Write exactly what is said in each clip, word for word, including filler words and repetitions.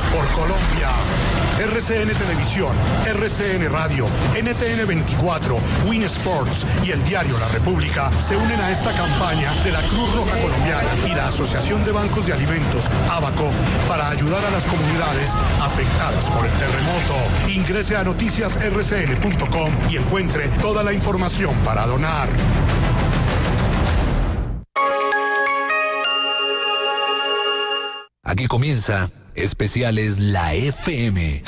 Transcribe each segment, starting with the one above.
por Colombia. R C N Televisión, R C N Radio, N T N veinticuatro, Win Sports y el diario La República se unen a esta campaña de la Cruz Roja Colombiana y la Asociación de Bancos de Alimentos, ABACO, para ayudar a las comunidades afectadas por el terremoto. Ingrese a noticias r c n punto com y encuentre toda la información para donar. Aquí comienza Especiales La F M.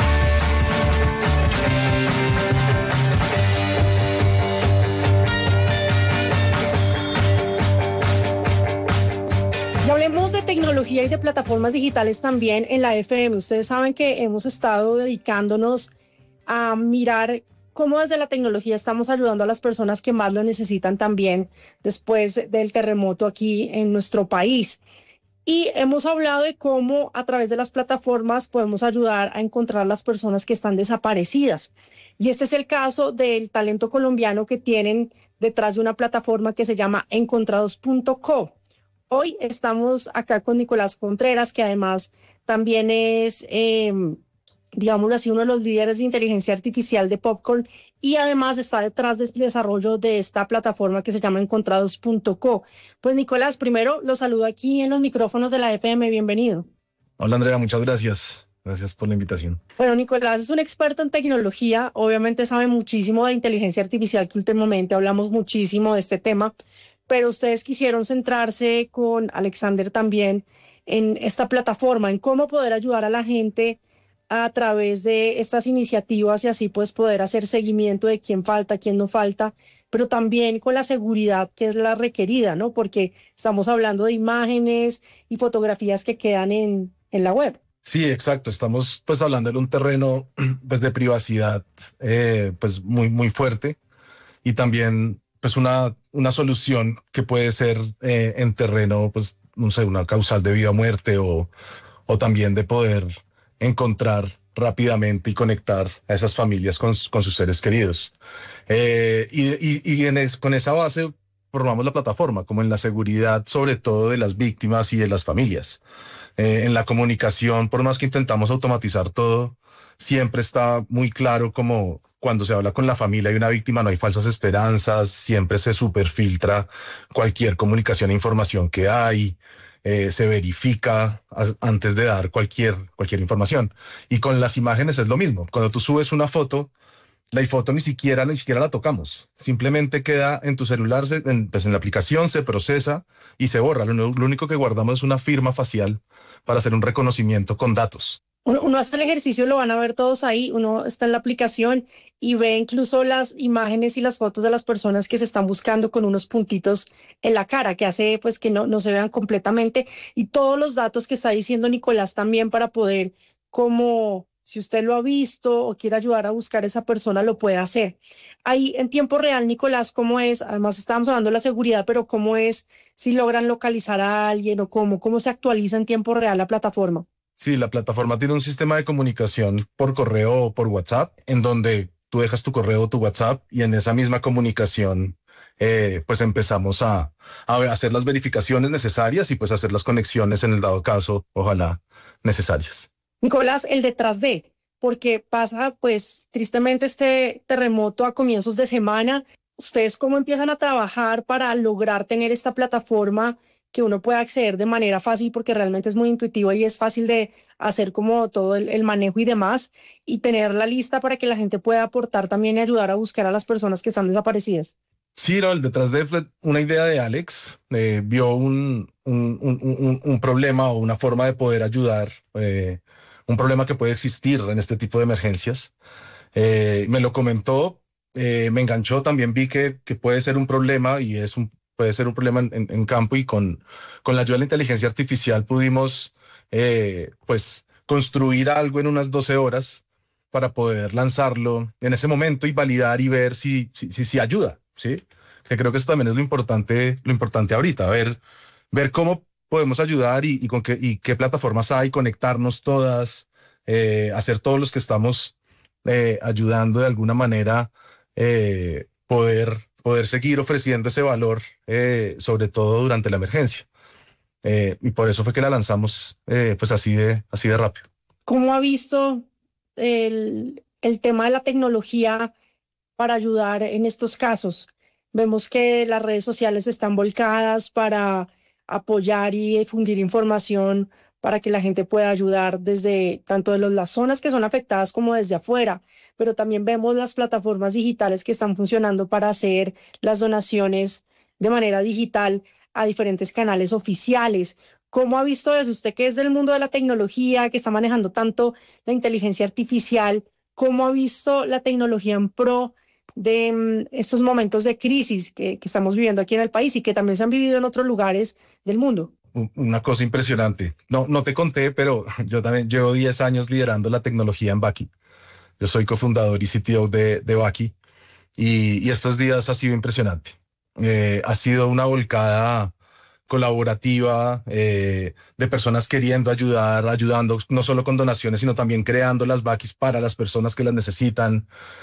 Y hablemos de tecnología y de plataformas digitales también en la F M. Ustedes saben que hemos estado dedicándonos a mirar cómo desde la tecnología estamos ayudando a las personas que más lo necesitan también después del terremoto aquí en nuestro país. Y hemos hablado de cómo a través de las plataformas podemos ayudar a encontrar a las personas que están desaparecidas. Y este es el caso del talento colombiano que tienen detrás de una plataforma que se llama encontrados punto co. Hoy estamos acá con Nicolás Contreras, que además también es, eh, digámoslo así, uno de los líderes de inteligencia artificial de Popcorn y además está detrás del desarrollo de esta plataforma que se llama encontrados punto co. Pues Nicolás, primero los saludo aquí en los micrófonos de la F M, bienvenido. Hola Andrea, muchas gracias. Gracias por la invitación. Bueno, Nicolás es un experto en tecnología, obviamente sabe muchísimo de inteligencia artificial, que últimamente hablamos muchísimo de este tema, pero ustedes quisieron centrarse con Alexander también en esta plataforma, en cómo poder ayudar a la gente a través de estas iniciativas y así pues poder hacer seguimiento de quién falta, quién no falta, pero también con la seguridad que es la requerida, ¿no? Porque estamos hablando de imágenes y fotografías que quedan en, en la web. Sí, exacto. Estamos pues hablando de un terreno pues de privacidad eh, pues muy, muy fuerte y también pues una, una solución que puede ser eh, en terreno pues no sé, una causal de vida o muerte o, o también de poder encontrar rápidamente y conectar a esas familias con, con sus seres queridos. Eh, y y, y en es, con esa base formamos la plataforma, como en la seguridad sobre todo de las víctimas y de las familias. Eh, en la comunicación, por más que intentamos automatizar todo, siempre está muy claro como cuando se habla con la familia de una víctima no hay falsas esperanzas, siempre se superfiltra cualquier comunicación e información que hay. Eh, se verifica as, antes de dar cualquier, cualquier información. Y con las imágenes es lo mismo. Cuando tú subes una foto, la foto ni siquiera, ni siquiera la tocamos. Simplemente queda en tu celular, se, en, pues en la aplicación se procesa y se borra. Lo, lo único que guardamos es una firma facial para hacer un reconocimiento con datos. Uno, uno hace el ejercicio, lo van a ver todos ahí, uno está en la aplicación y ve incluso las imágenes y las fotos de las personas que se están buscando con unos puntitos en la cara, que hace pues que no, no se vean completamente, y todos los datos que está diciendo Nicolás también para poder, como si usted lo ha visto o quiere ayudar a buscar a esa persona, lo puede hacer. Ahí en tiempo real, Nicolás, ¿cómo es? Además estábamos hablando de la seguridad, pero ¿cómo es si logran localizar a alguien o cómo, cómo se actualiza en tiempo real la plataforma? Sí, la plataforma tiene un sistema de comunicación por correo o por WhatsApp, en donde tú dejas tu correo o tu WhatsApp y en esa misma comunicación eh, pues empezamos a, a hacer las verificaciones necesarias y pues hacer las conexiones en el dado caso, ojalá, necesarias. Nicolás, el detrás de, porque pasa pues tristemente este terremoto a comienzos de semana. ¿Ustedes cómo empiezan a trabajar para lograr tener esta plataforma que uno pueda acceder de manera fácil, porque realmente es muy intuitiva y es fácil de hacer como todo el, el manejo y demás, y tenerla lista para que la gente pueda aportar también y ayudar a buscar a las personas que están desaparecidas? Sí, no, el detrás de una idea de Alex, eh, vio un, un, un, un, un problema o una forma de poder ayudar, eh, un problema que puede existir en este tipo de emergencias. Eh, me lo comentó, eh, me enganchó, también vi que, que puede ser un problema y es un puede ser un problema en, en, en campo y con, con la ayuda de la inteligencia artificial pudimos eh, pues construir algo en unas doce horas para poder lanzarlo en ese momento y validar y ver si, si, si, si ayuda, ¿sí? Que creo que eso también es lo importante, lo importante ahorita, ver, ver cómo podemos ayudar y, y, con qué, y qué plataformas hay, conectarnos todas, eh, hacer todos los que estamos eh, ayudando de alguna manera, eh, poder... poder seguir ofreciendo ese valor, eh, sobre todo durante la emergencia. Eh, y por eso fue que la lanzamos eh, pues así de, así de rápido. ¿Cómo ha visto el, el tema de la tecnología para ayudar en estos casos? Vemos que las redes sociales están volcadas para apoyar y difundir información para que la gente pueda ayudar desde tanto de los, las zonas que son afectadas como desde afuera, pero también vemos las plataformas digitales que están funcionando para hacer las donaciones de manera digital a diferentes canales oficiales. ¿Cómo ha visto eso? Usted que es del mundo de la tecnología, que está manejando tanto la inteligencia artificial, ¿cómo ha visto la tecnología en pro de um, estos momentos de crisis que, que estamos viviendo aquí en el país y que también se han vivido en otros lugares del mundo? Una cosa impresionante. No, no te conté, pero yo también llevo diez años liderando la tecnología en Baki. Yo soy cofundador y C T O de, de Baki y, y estos días ha sido impresionante. Eh, ha sido una volcada colaborativa eh, de personas queriendo ayudar, ayudando no solo con donaciones, sino también creando las Bakis para las personas que las necesitan,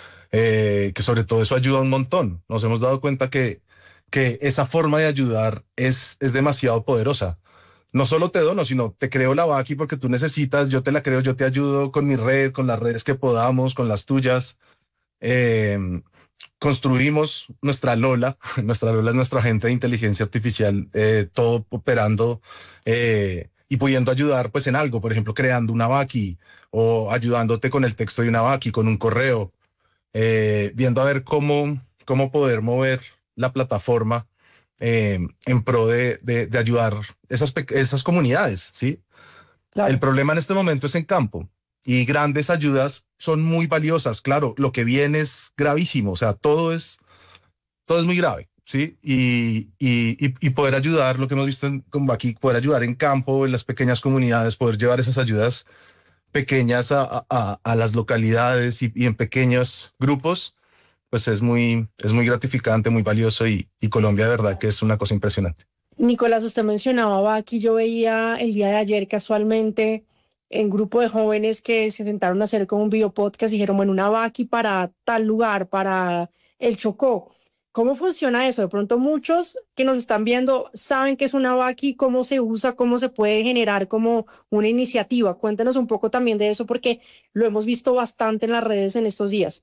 eh, que sobre todo eso ayuda un montón. Nos hemos dado cuenta que, que esa forma de ayudar es, es demasiado poderosa. No solo te dono, sino te creo la Baki porque tú necesitas, yo te la creo, yo te ayudo con mi red, con las redes que podamos, con las tuyas. Eh, construimos nuestra Lola, nuestra Lola es nuestra agente de inteligencia artificial, eh, todo operando eh, y pudiendo ayudar pues en algo, por ejemplo, creando una Baki o ayudándote con el texto de una Baki, con un correo, eh, viendo a ver cómo, cómo poder mover la plataforma eh, en pro de, de, de ayudar esas, esas comunidades, ¿sí? Claro. El problema en este momento es en campo. Y grandes ayudas son muy valiosas. Claro, lo que viene es gravísimo. O sea, todo es, todo es muy grave, ¿sí? Y, y, y poder ayudar, lo que hemos visto en, con Baki, poder ayudar en campo, en las pequeñas comunidades, poder llevar esas ayudas pequeñas a, a, a las localidades y, y en pequeños grupos, pues es muy, es muy gratificante, muy valioso y, y Colombia de verdad que es una cosa impresionante. Nicolás, usted mencionaba Baki, yo veía el día de ayer casualmente en grupo de jóvenes que se sentaron a hacer como un video podcast y dijeron, bueno, una Baki para tal lugar, para el Chocó. ¿Cómo funciona eso? De pronto muchos que nos están viendo saben qué es una Baki, cómo se usa, cómo se puede generar como una iniciativa. Cuéntenos un poco también de eso porque lo hemos visto bastante en las redes en estos días.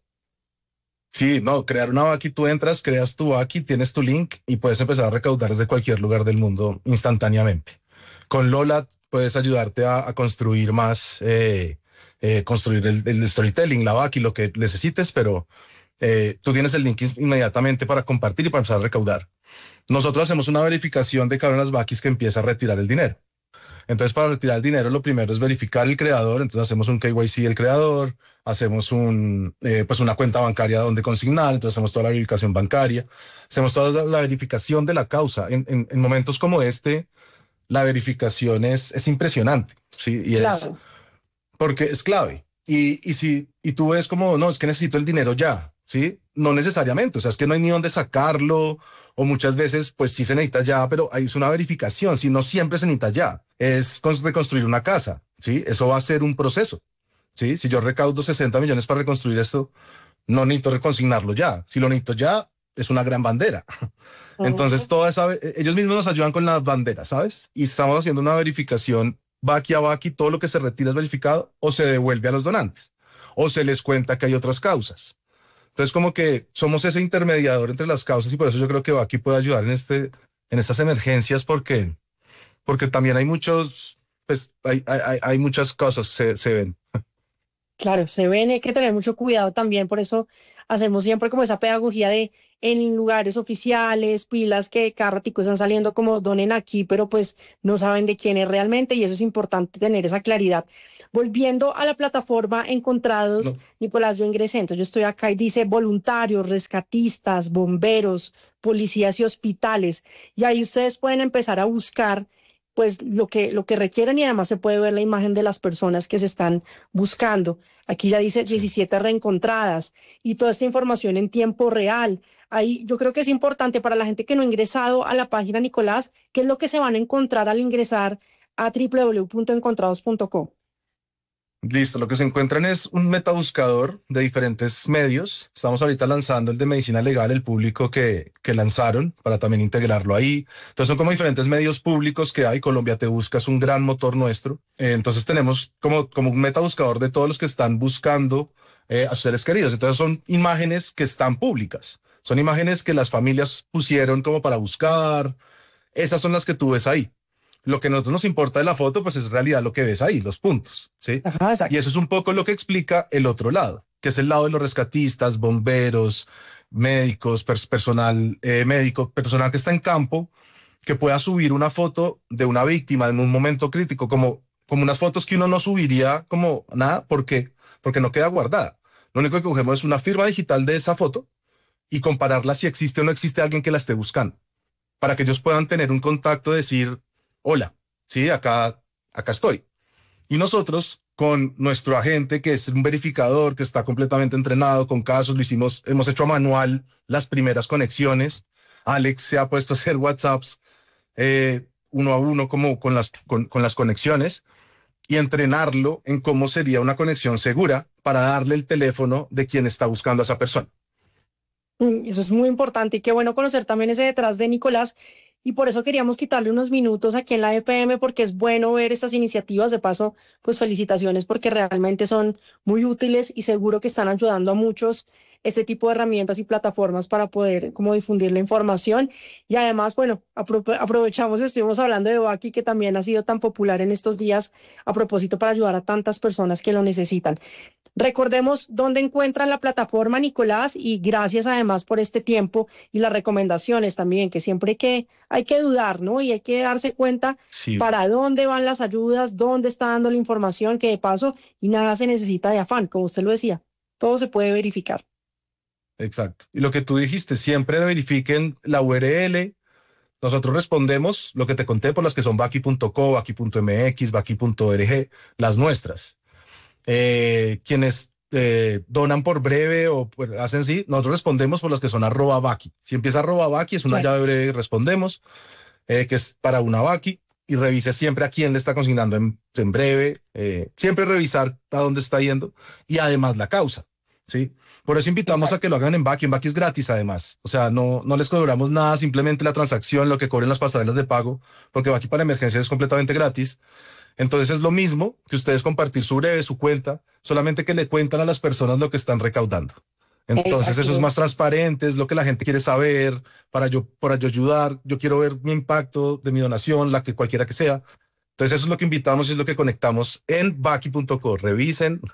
Sí, no, crear una Baki, tú entras, creas tu Baki, tienes tu link y puedes empezar a recaudar desde cualquier lugar del mundo instantáneamente. Con Lola puedes ayudarte a, a construir más, eh, eh, construir el, el storytelling, la Baki, lo que necesites, pero eh, tú tienes el link inmediatamente para compartir y para empezar a recaudar. Nosotros hacemos una verificación de cada una de las Bakis que empieza a retirar el dinero. Entonces, para retirar el dinero, lo primero es verificar el creador. Entonces, hacemos un K Y C del creador, hacemos un, eh, pues una cuenta bancaria donde consignar. Entonces, hacemos toda la verificación bancaria, hacemos toda la, la verificación de la causa. En, en, en momentos como este, la verificación es, es impresionante, ¿sí? Y es, es porque es clave. Y, y si y tú ves como, no, es que necesito el dinero ya, ¿sí? No necesariamente, o sea, es que no hay ni dónde sacarlo, o muchas veces, pues sí se necesita ya, pero hay una verificación, si no siempre se necesita ya. Es reconstruir una casa, ¿sí? Eso va a ser un proceso, ¿sí? Si yo recaudo sesenta millones para reconstruir esto, no necesito reconsignarlo ya. Si lo necesito ya, es una gran bandera. Entonces, toda esa, ellos mismos nos ayudan con las banderas, ¿sabes? Y estamos haciendo una verificación Baki a Baki, todo lo que se retira es verificado o se devuelve a los donantes o se les cuenta que hay otras causas. Entonces, como que somos ese intermediador entre las causas y por eso yo creo que Baki puede ayudar en, este, en estas emergencias porque, porque también hay muchos, pues hay, hay, hay muchas cosas, se, se ven. Claro, se ven, hay que tener mucho cuidado también, por eso hacemos siempre como esa pedagogía de en lugares oficiales, pilas que cada ratico están saliendo como donen aquí, pero pues no saben de quién es realmente y eso es importante tener esa claridad. Volviendo a la plataforma Encontrados, no. Nicolás, yo ingresé, entonces yo estoy acá y dice voluntarios, rescatistas, bomberos, policías y hospitales, y ahí ustedes pueden empezar a buscar pues lo que, lo que requieren y además se puede ver la imagen de las personas que se están buscando. Aquí ya dice diecisiete reencontradas y toda esta información en tiempo real. Ahí yo creo que es importante para la gente que no ha ingresado a la página, Nicolás, qué es lo que se van a encontrar al ingresar a doble u doble u doble u punto encontrados punto com. Listo, lo que se encuentran es un metabuscador de diferentes medios. Estamos ahorita lanzando el de medicina legal, el público que, que lanzaron, para también integrarlo ahí. Entonces son como diferentes medios públicos que hay. Colombia Te Busca es un gran motor nuestro. Eh, entonces tenemos como, como un metabuscador de todos los que están buscando eh, a sus seres queridos. Entonces son imágenes que están públicas. Son imágenes que las familias pusieron como para buscar. Esas son las que tú ves ahí. Lo que a nosotros nos importa de la foto, pues es en realidad lo que ves ahí, los puntos, ¿sí? Ajá, exacto. Y eso es un poco lo que explica el otro lado, que es el lado de los rescatistas, bomberos, médicos, pers personal eh, médico, personal que está en campo, que pueda subir una foto de una víctima en un momento crítico, como, como unas fotos que uno no subiría como nada, porque, porque no queda guardada. Lo único que cogemos es una firma digital de esa foto y compararla si existe o no existe alguien que la esté buscando, para que ellos puedan tener un contacto, decir, hola, sí, acá, acá estoy. Y nosotros, con nuestro agente, que es un verificador, que está completamente entrenado con casos, lo hicimos, hemos hecho a manual las primeras conexiones. Alex se ha puesto a hacer WhatsApps eh, uno a uno como con las, con, con las conexiones y entrenarlo en cómo sería una conexión segura para darle el teléfono de quien está buscando a esa persona. Eso es muy importante y qué bueno conocer también ese detrás de Nicolás. Y por eso queríamos quitarle unos minutos aquí en la F M, porque es bueno ver estas iniciativas. De paso, pues felicitaciones porque realmente son muy útiles y seguro que están ayudando a muchos este tipo de herramientas y plataformas para poder como difundir la información. Y además, bueno, apro aprovechamos, estuvimos hablando de Baki, que también ha sido tan popular en estos días a propósito para ayudar a tantas personas que lo necesitan. Recordemos dónde encuentran la plataforma, Nicolás, y gracias además por este tiempo y las recomendaciones también, que siempre hay que, hay que dudar, ¿no? Y hay que darse cuenta Sí. para dónde van las ayudas, dónde está dando la información, que de paso, y nada se necesita de afán, como usted lo decía, todo se puede verificar. Exacto. Y lo que tú dijiste, siempre verifiquen la U R L. Nosotros respondemos lo que te conté por las que son baki punto co, baki punto m x, baki punto org, las nuestras. Eh, quienes eh, donan por breve o por, hacen sí, nosotros respondemos por las que son arroba Baki. Si empieza arroba Baki, es una Claro. llave breve y respondemos, eh, que es para una Baki, y revise siempre a quién le está consignando en, en breve, eh, siempre revisar a dónde está yendo y además la causa, ¿sí? Por eso invitamos Exacto. a que lo hagan en Baki. En Baki es gratis además, o sea, no, no les cobramos nada, simplemente la transacción, lo que cobren las pasarelas de pago, porque Baki para emergencias es completamente gratis. Entonces es lo mismo que ustedes compartir su breve, su cuenta, solamente que le cuentan a las personas lo que están recaudando. Entonces Exacto. eso es más transparente, es lo que la gente quiere saber, para yo, para yo ayudar, yo quiero ver mi impacto de mi donación, la que cualquiera que sea. Entonces eso es lo que invitamos y es lo que conectamos en baki punto co. Revisen.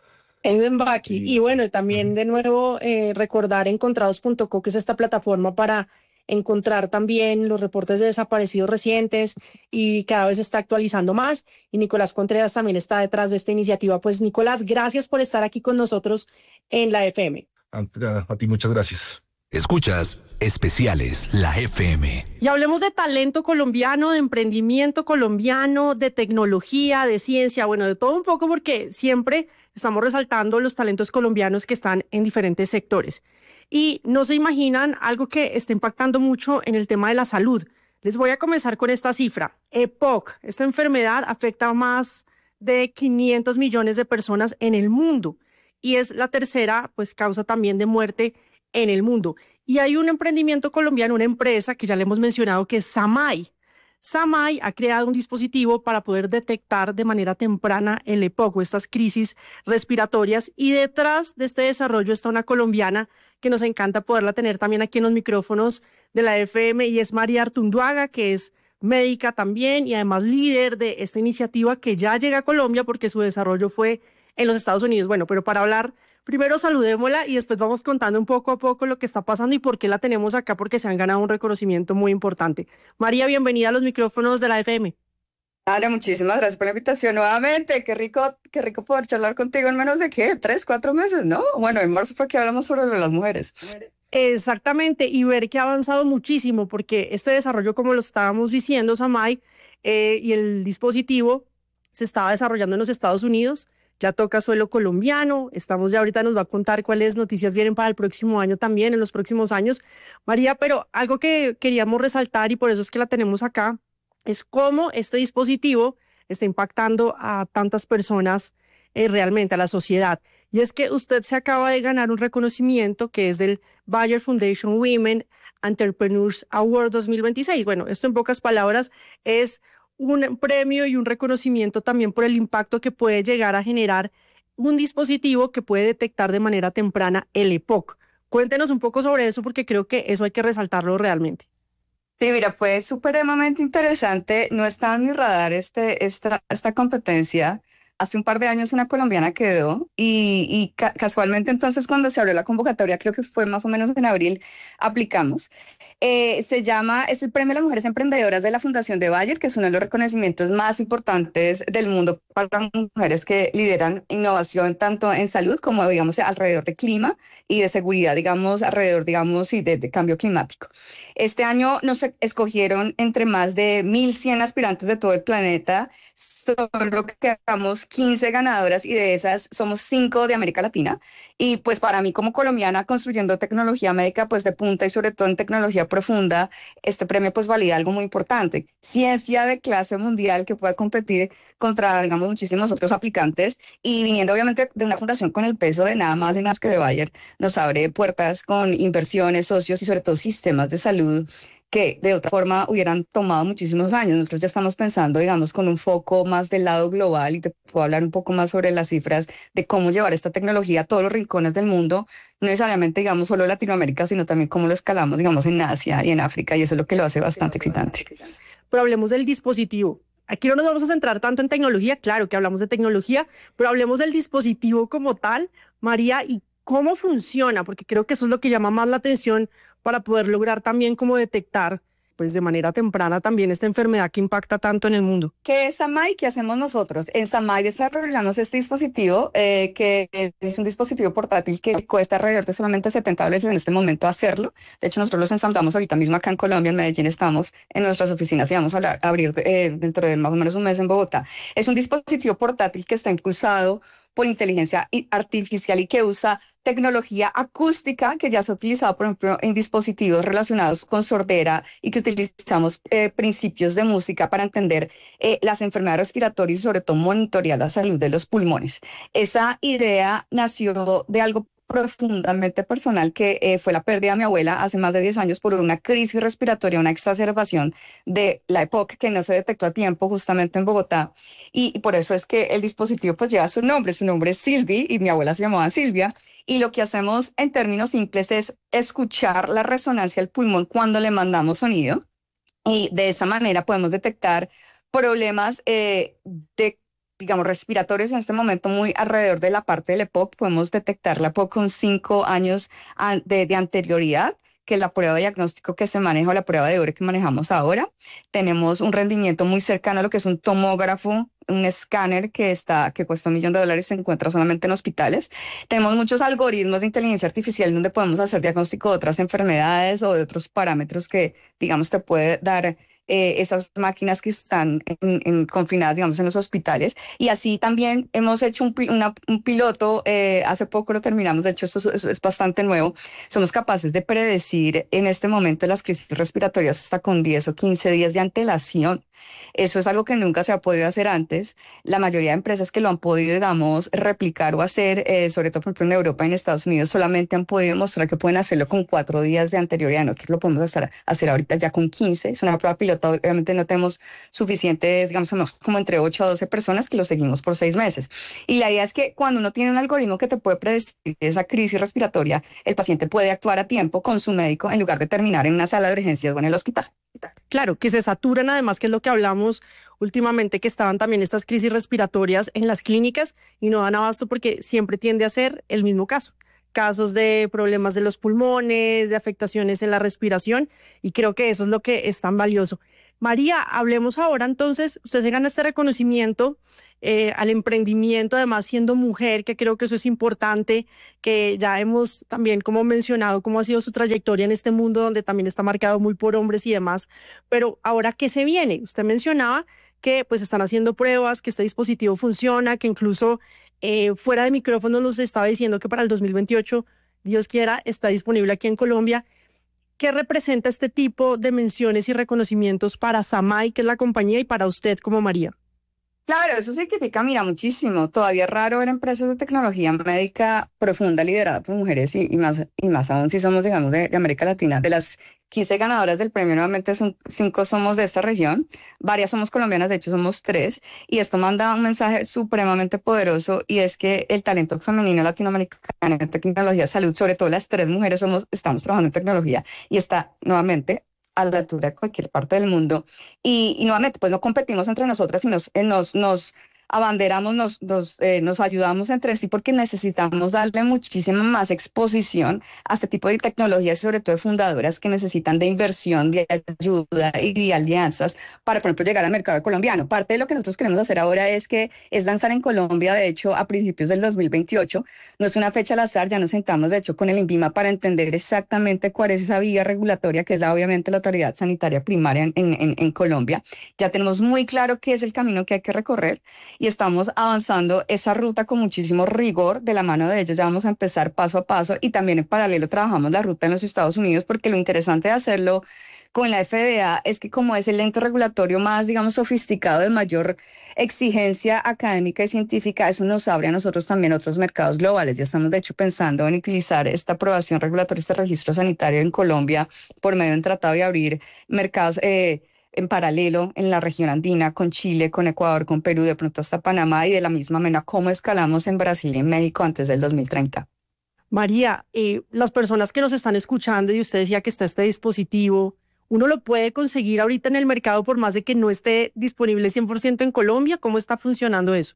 Es en Baki. Sí. Y bueno, también Ujú. de nuevo eh, recordar encontrados punto co, que es esta plataforma para encontrar también los reportes de desaparecidos recientes y cada vez se está actualizando más. Y Nicolás Contreras también está detrás de esta iniciativa. Pues Nicolás, gracias por estar aquí con nosotros en la F M. A, a ti muchas gracias. Escuchas Especiales, la F M. Y hablemos de talento colombiano, de emprendimiento colombiano, de tecnología, de ciencia, bueno, de todo un poco, porque siempre estamos resaltando los talentos colombianos que están en diferentes sectores. Y no se imaginan algo que está impactando mucho en el tema de la salud. Les voy a comenzar con esta cifra. E P O C, esta enfermedad afecta a más de quinientos millones de personas en el mundo y es la tercera, pues, causa también de muerte en el mundo. Y hay un emprendimiento colombiano, una empresa que ya le hemos mencionado, que es Samay. Samay ha creado un dispositivo para poder detectar de manera temprana el E P O C, estas crisis respiratorias, y detrás de este desarrollo está una colombiana que nos encanta poderla tener también aquí en los micrófonos de la F M, y es María Artunduaga, que es médica también y además líder de esta iniciativa que ya llega a Colombia porque su desarrollo fue en los Estados Unidos. Bueno, pero para hablar, primero saludémosla y después vamos contando un poco a poco lo que está pasando y por qué la tenemos acá, porque se han ganado un reconocimiento muy importante. María, bienvenida a los micrófonos de la F M. Ana, muchísimas gracias por la invitación nuevamente. Qué rico, qué rico poder charlar contigo en menos de, ¿qué? Tres, cuatro meses, ¿no? Bueno, en marzo fue que hablamos sobre lo de las mujeres. Exactamente, y ver que ha avanzado muchísimo, porque este desarrollo, como lo estábamos diciendo, Samay, eh, y el dispositivo se estaba desarrollando en los Estados Unidos, ya toca suelo colombiano, estamos ya ahorita nos va a contar cuáles noticias vienen para el próximo año también, en los próximos años. María, pero algo que queríamos resaltar y por eso es que la tenemos acá, es cómo este dispositivo está impactando a tantas personas eh, realmente a la sociedad. Y es que usted se acaba de ganar un reconocimiento que es del Bayer Foundation Women Entrepreneurs Award dos mil veintiséis. Bueno, esto en pocas palabras es un premio y un reconocimiento también por el impacto que puede llegar a generar un dispositivo que puede detectar de manera temprana el E P O C. Cuéntenos un poco sobre eso porque creo que eso hay que resaltarlo realmente. Sí, mira, fue supremamente interesante. No estaba en mi radar este, esta, esta competencia. Hace un par de años una colombiana quedó y, y ca casualmente entonces cuando se abrió la convocatoria, creo que fue más o menos en abril, aplicamos. Eh, se llama, es el Premio a las Mujeres Emprendedoras de la Fundación de Bayer, que es uno de los reconocimientos más importantes del mundo para mujeres que lideran innovación tanto en salud como, digamos, alrededor de clima y de seguridad, digamos, alrededor, digamos, y de, de cambio climático. Este año nos escogieron entre más de mil cien aspirantes de todo el planeta, solo quedamos quince ganadoras y de esas somos cinco de América Latina. Y pues para mí como colombiana construyendo tecnología médica pues de punta y sobre todo en tecnología profunda, este premio pues valida algo muy importante. Ciencia de clase mundial que pueda competir contra, digamos, muchísimos otros aplicantes y viniendo obviamente de una fundación con el peso de nada más y más que de Bayer, nos abre puertas con inversiones, socios y sobre todo sistemas de salud que de otra forma hubieran tomado muchísimos años. Nosotros ya estamos pensando, digamos, con un foco más del lado global y te puedo hablar un poco más sobre las cifras de cómo llevar esta tecnología a todos los rincones del mundo, no necesariamente, digamos, solo Latinoamérica, sino también cómo lo escalamos, digamos, en Asia y en África, y eso es lo que lo hace bastante excitante. Pero hablemos del dispositivo. Aquí no nos vamos a centrar tanto en tecnología, claro que hablamos de tecnología, pero hablemos del dispositivo como tal, María, y cómo funciona, porque creo que eso es lo que llama más la atención para poder lograr también como detectar pues de manera temprana también esta enfermedad que impacta tanto en el mundo. ¿Qué es SAMAI? ¿Qué hacemos nosotros? En SAMAI desarrollamos este dispositivo eh, que es un dispositivo portátil que cuesta alrededor de solamente setenta dólares en este momento hacerlo. De hecho, nosotros los ensamblamos ahorita mismo acá en Colombia, en Medellín, estamos en nuestras oficinas y vamos a abrir eh, dentro de más o menos un mes en Bogotá. Es un dispositivo portátil que está impulsado por inteligencia artificial y que usa tecnología acústica que ya se ha utilizado, por ejemplo, en dispositivos relacionados con sordera y que utilizamos eh, principios de música para entender eh, las enfermedades respiratorias y sobre todo monitorear la salud de los pulmones. Esa idea nació de algo profundamente personal que eh, fue la pérdida de mi abuela hace más de diez años por una crisis respiratoria, una exacerbación de la E P O C que no se detectó a tiempo justamente en Bogotá y, y por eso es que el dispositivo pues lleva su nombre, su nombre es Silvi y mi abuela se llamaba Silvia y lo que hacemos en términos simples es escuchar la resonancia del pulmón cuando le mandamos sonido y de esa manera podemos detectar problemas eh, de digamos, respiratorios en este momento muy alrededor de la parte del E P O C. Podemos detectar la E P O C con cinco años de, de anterioridad, que es la prueba de diagnóstico que se maneja o la prueba de Ure que manejamos ahora. Tenemos un rendimiento muy cercano a lo que es un tomógrafo, un escáner que está que cuesta un millón de dólares, se encuentra solamente en hospitales. Tenemos muchos algoritmos de inteligencia artificial donde podemos hacer diagnóstico de otras enfermedades o de otros parámetros que, digamos, te puede dar Eh, esas máquinas que están en, en, confinadas, digamos, en los hospitales. Y así también hemos hecho un, una, un piloto, eh, hace poco lo terminamos, de hecho esto es, es bastante nuevo. Somos capaces de predecir en este momento las crisis respiratorias hasta con diez o quince días de antelación. Eso es algo que nunca se ha podido hacer antes. La mayoría de empresas que lo han podido, digamos, replicar o hacer, eh, sobre todo por ejemplo en Europa y en Estados Unidos, solamente han podido mostrar que pueden hacerlo con cuatro días de anterioridad. Nosotros lo podemos hacer, hacer ahorita ya con quince. Es una prueba piloto. Obviamente no tenemos suficientes, digamos, como entre ocho a doce personas que lo seguimos por seis meses. Y la idea es que cuando uno tiene un algoritmo que te puede predecir esa crisis respiratoria, el paciente puede actuar a tiempo con su médico en lugar de terminar en una sala de urgencias o en el hospital. Claro, que se saturan además, que es lo que hablamos últimamente, que estaban también estas crisis respiratorias en las clínicas y no dan abasto porque siempre tiende a ser el mismo caso. Casos de problemas de los pulmones, de afectaciones en la respiración, y creo que eso es lo que es tan valioso. María, hablemos ahora entonces, usted se gana este reconocimiento eh, al emprendimiento, además siendo mujer, que creo que eso es importante, que ya hemos también como mencionado cómo ha sido su trayectoria en este mundo donde también está marcado muy por hombres y demás, pero ahora, ¿qué se viene? Usted mencionaba que pues están haciendo pruebas, que este dispositivo funciona, que incluso eh, fuera de micrófono nos estaba diciendo que para el dos mil veintiocho, Dios quiera, está disponible aquí en Colombia. ¿Qué representa este tipo de menciones y reconocimientos para SAMAI, que es la compañía, y para usted como María? Claro, eso significa, mira, muchísimo. Todavía es raro ver empresas de tecnología médica profunda liderada por mujeres y, y más, y más aún si somos, digamos, de, de América Latina. De las quince ganadoras del premio, nuevamente son cinco somos de esta región, varias somos colombianas, de hecho somos tres, y esto manda un mensaje supremamente poderoso y es que el talento femenino latinoamericano en tecnología, salud, sobre todo las tres mujeres somos, estamos trabajando en tecnología y está nuevamente a la altura de cualquier parte del mundo. Y, y nuevamente, pues no competimos entre nosotras, sino nos, eh, nos, nos abanderamos, nos, nos, eh, nos ayudamos entre sí porque necesitamos darle muchísima más exposición a este tipo de tecnologías y sobre todo de fundadoras que necesitan de inversión, de ayuda y de alianzas para, por ejemplo, llegar al mercado colombiano. Parte de lo que nosotros queremos hacer ahora es que es lanzar en Colombia, de hecho, a principios del dos mil veintiocho. No es una fecha al azar, ya nos sentamos, de hecho, con el INVIMA para entender exactamente cuál es esa vía regulatoria que es la, obviamente la autoridad sanitaria primaria en, en, en Colombia. Ya tenemos muy claro qué es el camino que hay que recorrer y estamos avanzando esa ruta con muchísimo rigor de la mano de ellos. Ya vamos a empezar paso a paso y también en paralelo trabajamos la ruta en los Estados Unidos porque lo interesante de hacerlo con la F D A es que como es el ente regulatorio más, digamos, sofisticado, de mayor exigencia académica y científica, eso nos abre a nosotros también otros mercados globales. Ya estamos, de hecho, pensando en utilizar esta aprobación regulatoria, este registro sanitario en Colombia por medio de un tratado y abrir mercados eh, en paralelo en la región andina, con Chile, con Ecuador, con Perú, de pronto hasta Panamá y de la misma manera cómo escalamos en Brasil y en México antes del dos mil treinta. María, eh, las personas que nos están escuchando y usted decía que está este dispositivo, ¿uno lo puede conseguir ahorita en el mercado por más de que no esté disponible cien por ciento en Colombia? ¿Cómo está funcionando eso?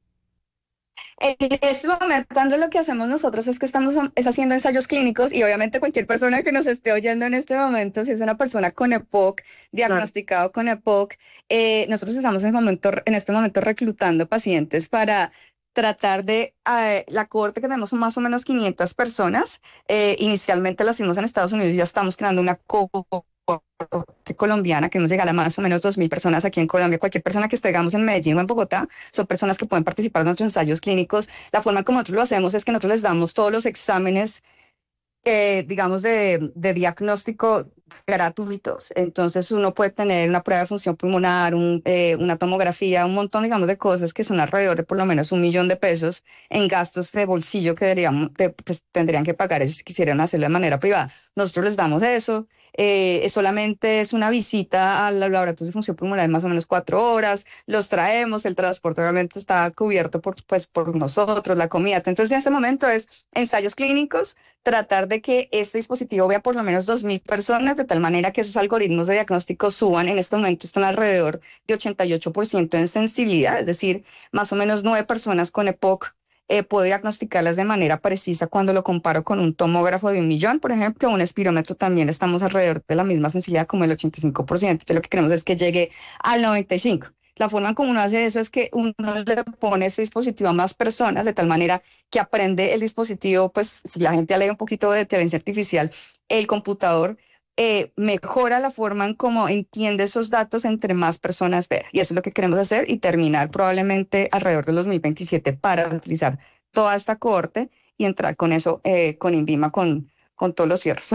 En este momento, André, lo que hacemos nosotros es que estamos es haciendo ensayos clínicos y obviamente cualquier persona que nos esté oyendo en este momento, si es una persona con EPOC, diagnosticado con EPOC, eh, nosotros estamos en, el momento, en este momento reclutando pacientes para tratar de, eh, la cohorte que tenemos son más o menos quinientas personas, eh, inicialmente lo hicimos en Estados Unidos y ya estamos creando una cohorte colombiana que nos llegará a más o menos dos mil personas aquí en Colombia. Cualquier persona que estemos en Medellín o en Bogotá son personas que pueden participar en nuestros ensayos clínicos. La forma como nosotros lo hacemos es que nosotros les damos todos los exámenes, eh, digamos, de, de diagnóstico gratuitos. Entonces uno puede tener una prueba de función pulmonar, un, eh, una tomografía, un montón, digamos, de cosas que son alrededor de por lo menos un millón de pesos en gastos de bolsillo que deberíamos, de, pues, tendrían que pagar ellos si quisieran hacerlo de manera privada. Nosotros les damos eso. Eh, solamente es una visita al laboratorio de función pulmonar de más o menos cuatro horas, los traemos, el transporte obviamente está cubierto por, pues, por nosotros, la comida. Entonces en este momento es ensayos clínicos, tratar de que este dispositivo vea por lo menos dos mil personas, de tal manera que esos algoritmos de diagnóstico suban. En este momento están alrededor de ochenta y ocho por ciento en sensibilidad, es decir, más o menos nueve personas con EPOC Eh, puedo diagnosticarlas de manera precisa cuando lo comparo con un tomógrafo de un millón, por ejemplo, un espirómetro también estamos alrededor de la misma sensibilidad como el ochenta y cinco por ciento. Entonces lo que queremos es que llegue al noventa y cinco por ciento. La forma en cómo uno hace eso es que uno le pone ese dispositivo a más personas de tal manera que aprende el dispositivo, pues si la gente lee un poquito de inteligencia artificial, el computador Eh, mejora la forma en cómo entiende esos datos entre más personas vea. Y eso es lo que queremos hacer y terminar probablemente alrededor del dos mil veintisiete para utilizar toda esta cohorte y entrar con eso, eh, con INVIMA, con, con todos los cierres.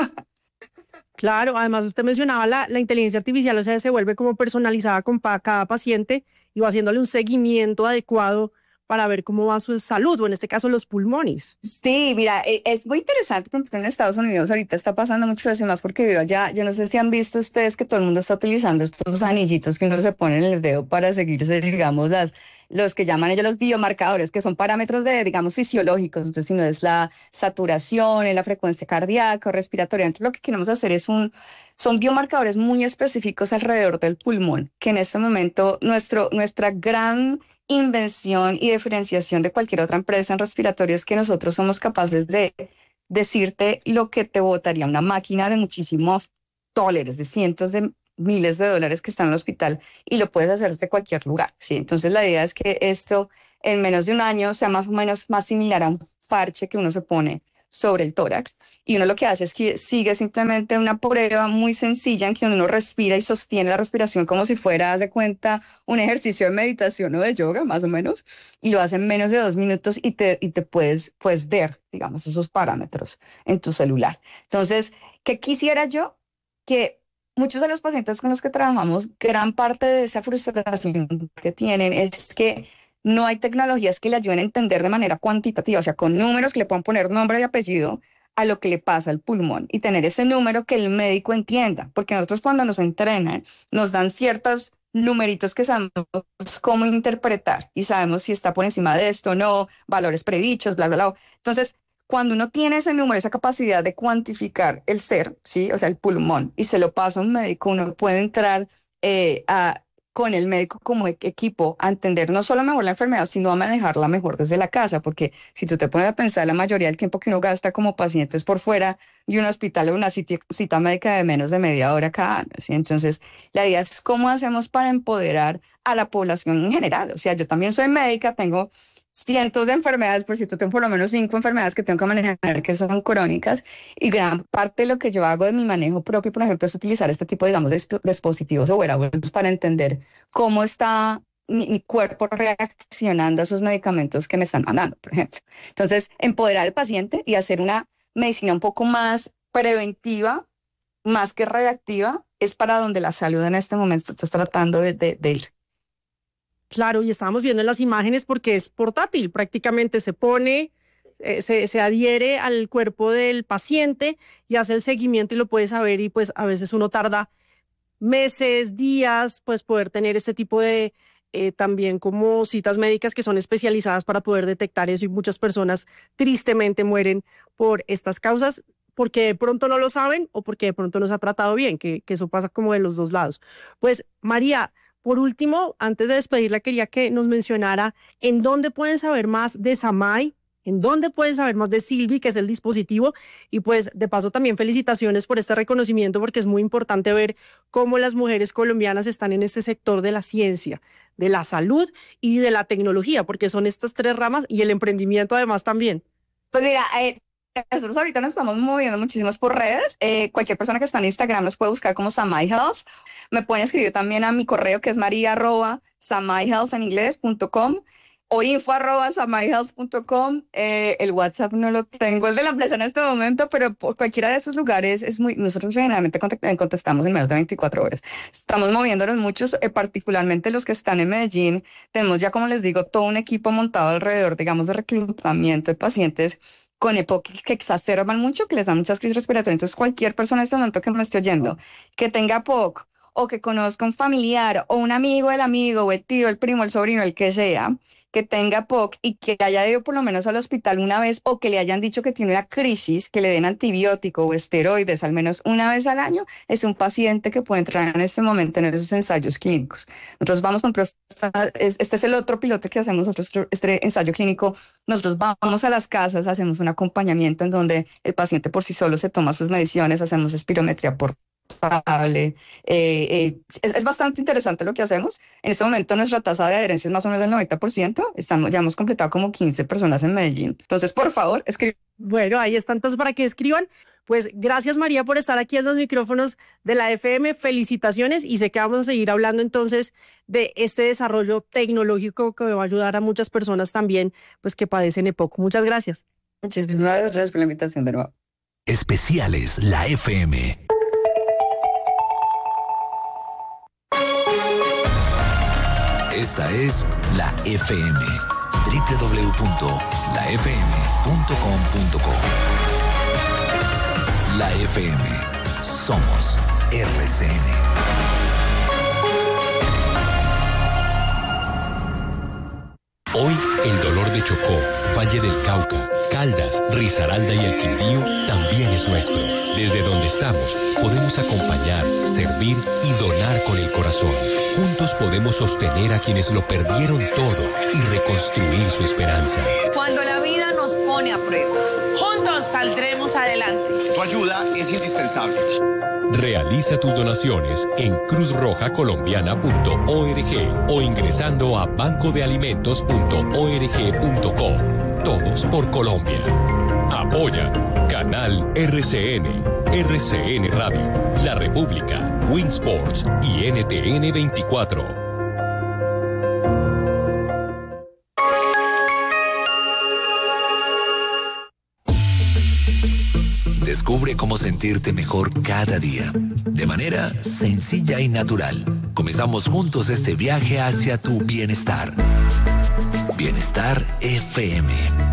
Claro, además usted mencionaba la, la inteligencia artificial, o sea, se vuelve como personalizada con pa- cada paciente y va haciéndole un seguimiento adecuado para ver cómo va su salud, o en este caso los pulmones. Sí, mira, e- es muy interesante, por ejemplo, en Estados Unidos ahorita está pasando mucho eso, y más porque vivo allá. Yo no sé si han visto ustedes que todo el mundo está utilizando estos anillitos que uno se pone en el dedo para seguirse, digamos, las, los que llaman ellos los biomarcadores, que son parámetros de, digamos, fisiológicos. Entonces, si no es la saturación, es la frecuencia cardíaca o respiratoria. Entonces, lo que queremos hacer es un, son biomarcadores muy específicos alrededor del pulmón, que en este momento nuestro, nuestra gran invención y diferenciación de cualquier otra empresa en respiratorio es que nosotros somos capaces de decirte lo que te botaría una máquina de muchísimos dólares, de cientos de miles de dólares que está en el hospital, y lo puedes hacer desde cualquier lugar, ¿sí? Entonces la idea es que esto en menos de un año sea más o menos más similar a un parche que uno se pone sobre el tórax, y uno lo que hace es que sigue simplemente una prueba muy sencilla en que uno respira y sostiene la respiración como si fuera, haz de cuenta, un ejercicio de meditación o de yoga, más o menos, y lo hace en menos de dos minutos y te, y te puedes, puedes ver, digamos, esos parámetros en tu celular. Entonces, ¿qué quisiera yo? Que muchos de los pacientes con los que trabajamos, gran parte de esa frustración que tienen es que no hay tecnologías que le ayuden a entender de manera cuantitativa, o sea, con números que le puedan poner nombre y apellido a lo que le pasa al pulmón y tener ese número que el médico entienda, porque nosotros cuando nos entrenan nos dan ciertos numeritos que sabemos cómo interpretar y sabemos si está por encima de esto o no, valores predichos, bla, bla, bla. Entonces, cuando uno tiene ese número, esa capacidad de cuantificar el ser, ¿sí? O sea, el pulmón, y se lo pasa a un médico, uno puede entrar eh, a, con el médico como equipo a entender no solo mejor la enfermedad, sino a manejarla mejor desde la casa, porque si tú te pones a pensar, la mayoría del tiempo que uno gasta como pacientes por fuera de un hospital o una cita, cita médica de menos de media hora cada año, ¿sí? Entonces, la idea es cómo hacemos para empoderar a la población en general. O sea, yo también soy médica, tengo cientos de enfermedades, por cierto, tengo por lo menos cinco enfermedades que tengo que manejar que son crónicas, y gran parte de lo que yo hago de mi manejo propio, por ejemplo, es utilizar este tipo, digamos, de dispositivos o wearables para entender cómo está mi, mi cuerpo reaccionando a esos medicamentos que me están mandando, por ejemplo. Entonces, empoderar al paciente y hacer una medicina un poco más preventiva, más que reactiva, es para donde la salud en este momento está tratando de, de, de ir. Claro, y estábamos viendo en las imágenes porque es portátil, prácticamente se pone, eh, se, se adhiere al cuerpo del paciente y hace el seguimiento y lo puede saber, y pues a veces uno tarda meses, días, pues poder tener este tipo de eh, también como citas médicas que son especializadas para poder detectar eso, y muchas personas tristemente mueren por estas causas porque de pronto no lo saben o porque de pronto no se ha tratado bien, que, que eso pasa como de los dos lados. Pues María, por último, antes de despedirla, quería que nos mencionara en dónde pueden saber más de Samay, en dónde pueden saber más de Silvi, que es el dispositivo, y pues de paso también felicitaciones por este reconocimiento, porque es muy importante ver cómo las mujeres colombianas están en este sector de la ciencia, de la salud y de la tecnología, porque son estas tres ramas, y el emprendimiento además también. Pues mira, eh, nosotros ahorita nos estamos moviendo muchísimos por redes. Eh, cualquier persona que está en Instagram nos puede buscar como Samay Health. Me pueden escribir también a mi correo, que es maria arroba samayhealth en inglés punto com o info arroba samayhealth punto com. Eh, el WhatsApp no lo tengo, el de la empresa en este momento, pero por cualquiera de esos lugares es muy, nosotros generalmente contestamos en menos de veinticuatro horas. Estamos moviéndonos muchos, eh, particularmente los que están en Medellín. Tenemos ya, como les digo, todo un equipo montado alrededor, digamos, de reclutamiento de pacientes con EPOC que exacerban mucho, que les dan muchas crisis respiratorias. Entonces, cualquier persona en este momento que me esté oyendo, que tenga EPOC, o que conozca un familiar, o un amigo del amigo, o el tío, el primo, el sobrino, el que sea, que tenga P O C y que haya ido por lo menos al hospital una vez, o que le hayan dicho que tiene una crisis, que le den antibiótico o esteroides al menos una vez al año, es un paciente que puede entrar en este momento en esos ensayos clínicos. Nosotros vamos, por ejemplo, este es el otro piloto que hacemos nosotros, este ensayo clínico. Nosotros vamos a las casas, hacemos un acompañamiento en donde el paciente por sí solo se toma sus mediciones, hacemos espirometría por Eh, eh, es, es bastante interesante lo que hacemos. En este momento nuestra tasa de adherencia es más o menos del noventa por ciento. Estamos, ya hemos completado como quince personas en Medellín. Entonces, por favor, escriban. Bueno, ahí están todos para que escriban. Pues gracias, María, por estar aquí en los micrófonos de la F M. Felicitaciones, y sé que vamos a seguir hablando entonces de este desarrollo tecnológico que va a ayudar a muchas personas también, pues que padecen EPOC. Muchas gracias. Muchísimas gracias por la invitación de nuevo. Especiales La F M. Esta es la F M, doble u doble u doble u punto la f m punto com punto co. La F M, somos R C N. Hoy el dolor de Chocó, Valle del Cauca, Caldas, Risaralda y el Quindío también es nuestro. Desde donde estamos, podemos acompañar, servir y donar con el corazón. Juntos podemos sostener a quienes lo perdieron todo y reconstruir su esperanza. Cuando la vida nos pone a prueba, juntos saldremos adelante. Tu ayuda es indispensable. Realiza tus donaciones en cruz roja colombiana punto org o ingresando a banco de alimentos punto org punto co. Todos por Colombia. Apoya Canal R C N, R C N Radio, La República, Winsports y N T N veinticuatro. Descubre cómo sentirte mejor cada día, de manera sencilla y natural. Comenzamos juntos este viaje hacia tu bienestar. Bienestar F M.